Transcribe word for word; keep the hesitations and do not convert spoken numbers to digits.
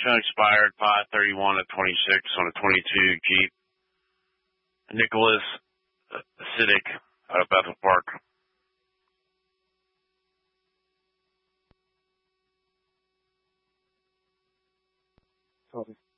found expired five thirty-one of twenty-six on a twenty-two Jeep. Nicholas Acidic out of Bethel Park. Copy.